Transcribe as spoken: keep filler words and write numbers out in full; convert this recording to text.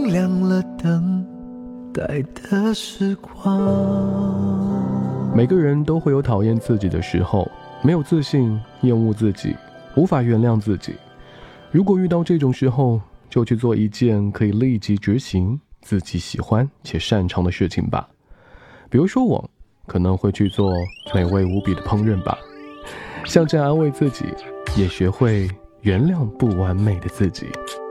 经亮了等待的时光。 每个人都会有讨厌自己的时候，没有自信，厌恶自己，无法原谅自己。如果遇到这种时候，就去做一件可以立即执行自己喜欢且擅长的事情吧。比如说我可能会去做美味无比的烹饪吧，像这样安慰自己，也学会原谅不完美的自己。